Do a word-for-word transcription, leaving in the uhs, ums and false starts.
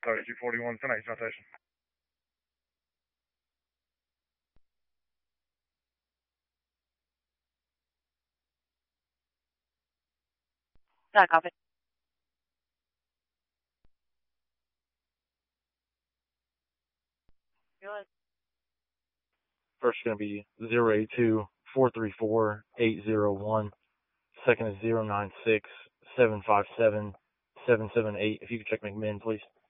thirty-two forty-one, ten eight notation. Yeah, copy. Good. First is going to be zero eight two four three four eight zero one. Second is zero nine six seven five seven seven seven eight. If you could check McMinn, please.